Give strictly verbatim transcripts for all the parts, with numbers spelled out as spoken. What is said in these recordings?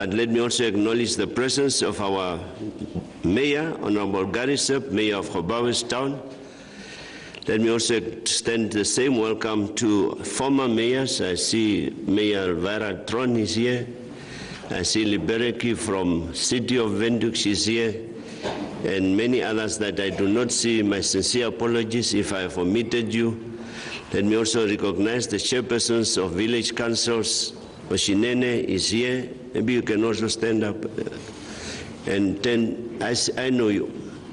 And let me also acknowledge the presence of our Mayor, Honorable Gary Sepp, Mayor of Grobouwers Town. Let me also extend the same welcome to former mayors. I see Mayor Elvira Tron is here. I see Libereki from City of Windhoek, she's here. And many others that I do not see. My sincere apologies if I have omitted you. Let me also recognize the chairpersons of village councils. Oshinene is here. Maybe you can also stand up. And then, I, I know you.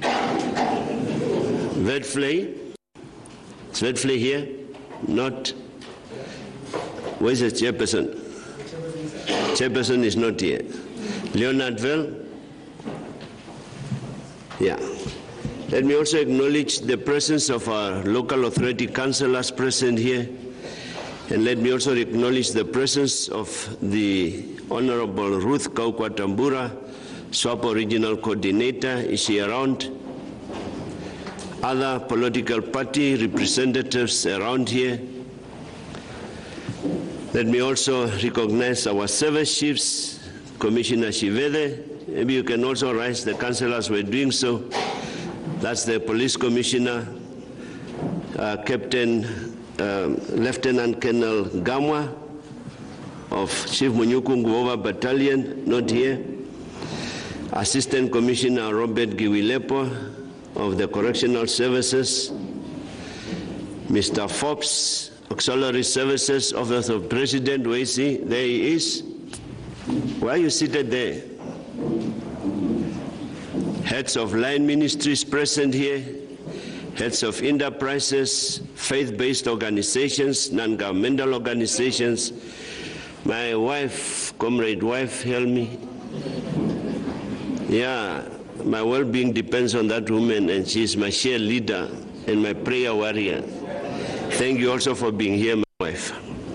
Vedflay. Is Vedflay here? Not. Where's the chairperson? Chairperson is not here. Leonard Vell? Yeah. Let me also acknowledge the presence of our local authority councillors present here. And let me also acknowledge the presence of the Honorable Ruth Kaukwa Tambura, SWAPO Regional Coordinator. Is she around? Other political party representatives around here. Let me also recognize our service chiefs, Commissioner Shivede. Maybe you can also rise, the councillors were doing so. That's the Police Commissioner, uh, Captain, uh, Lieutenant Colonel Gamwa of Chief Munyuku Nguvova Battalion, not here. Assistant Commissioner Robert Giwilepo of the Correctional Services. Mister Forbes, Auxiliary Services Office of President, where is he? There he is. Why are you seated there? Heads of line ministries present here, heads of enterprises, faith-based organizations, non-governmental organizations. My wife, comrade wife, help me. Yeah, my well-being depends on that woman, and she's my share leader and my prayer warrior. Thank you also for being here, my wife.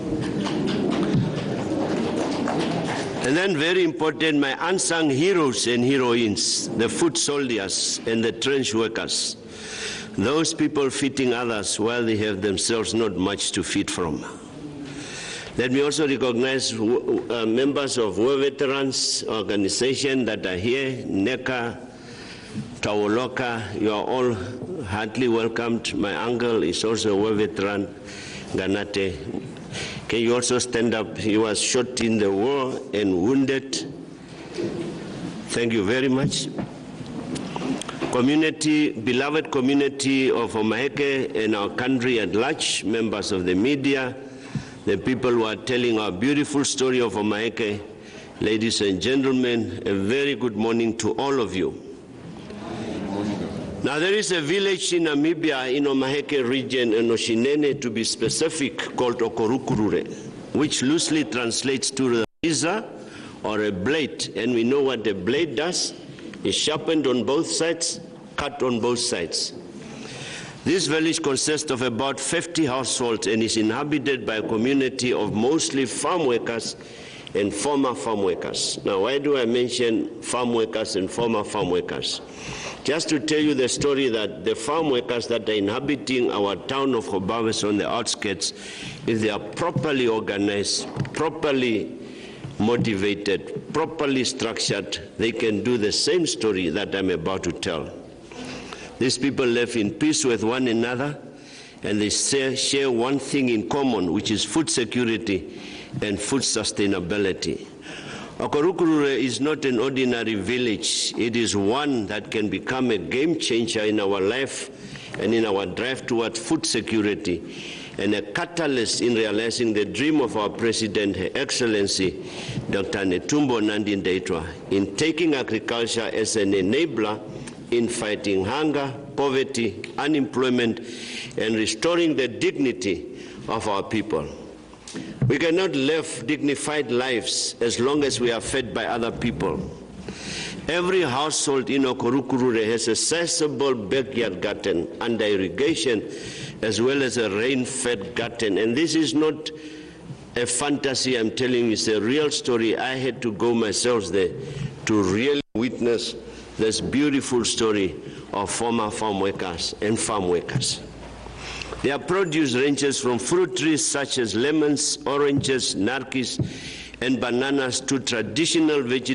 And then very important, my unsung heroes and heroines, the foot soldiers and the trench workers. Those people feeding others while they have themselves not much to feed from. Let me also recognize uh, members of War Veterans Organization that are here, NECA, Tawoloka. You are all heartily welcomed. My uncle is also a war veteran, Ganate. Can you also stand up? He was shot in the war and wounded. Thank you very much. Community, beloved community of Omaheke and our country at large, members of the media, the people who are telling our beautiful story of Omaheke, ladies and gentlemen, a very good morning to all of you. Now, there is a village in Namibia, in Omaheke region, in Oshinene to be specific, called Okorukurure, which loosely translates to the razor or a blade. And we know what a blade does. It's sharpened on both sides, cut on both sides. This village consists of about fifty households and is inhabited by a community of mostly farm workers and former farm workers. Now, why do I mention farm workers and former farm workers? Just to tell you the story that the farm workers that are inhabiting our town of Grobouwers on the outskirts, if they are properly organized, properly motivated, properly structured, they can do the same story that I'm about to tell. These people live in peace with one another, and they share one thing in common, which is food security and food sustainability. Okorukurure is not an ordinary village. It is one that can become a game changer in our life and in our drive toward food security, and a catalyst in realizing the dream of our President, Her Excellency, Doctor Netumbo Nandi-Ndaitwah, in taking agriculture as an enabler in fighting hunger, poverty, unemployment, and restoring the dignity of our people. We cannot live dignified lives as long as we are fed by other people. Every household in Okorukurure has a sizable backyard garden under irrigation, as well as a rain-fed garden. And this is not a fantasy I'm telling you, it's a real story. I had to go myself there to really witness this beautiful story of former farm workers and farm workers. Their produce ranges from fruit trees such as lemons, oranges, narkis, and bananas, two traditional vegetables